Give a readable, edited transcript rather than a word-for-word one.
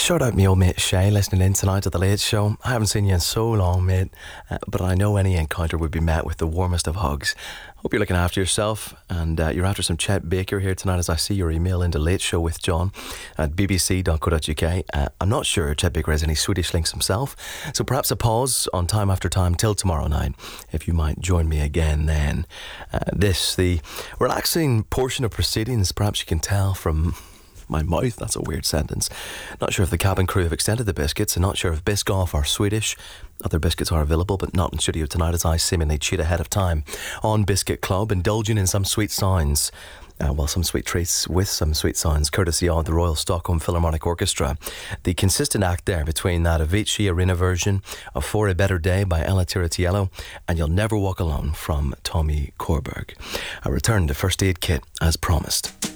Shout out me old mate Shay listening in tonight to The Late Show. I haven't seen you in so long, mate, but I know any encounter would be met with the warmest of hugs. Hope you're looking after yourself, and you're after some Chet Baker here tonight as I see your email into Late Show with John at bbc.co.uk. I'm not sure Chet Baker has any Swedish links himself, so perhaps a pause on Time After Time till tomorrow night, if you might join me again then. The relaxing portion of proceedings, perhaps you can tell from my mouth, that's a weird sentence. Not sure if the cabin crew have extended the biscuits, and not sure if Biscoff are Swedish. Other biscuits are available, but not in studio tonight as I seemingly cheat ahead of time on Biscuit Club, indulging in some sweet sounds. Some sweet treats with some sweet sounds, courtesy of the Royal Stockholm Philharmonic Orchestra. The consistent act there between that Avicii Arena version of For a Better Day by Ella Tiritiello and You'll Never Walk Alone from Tommy Korberg. I return to First Aid Kit as promised.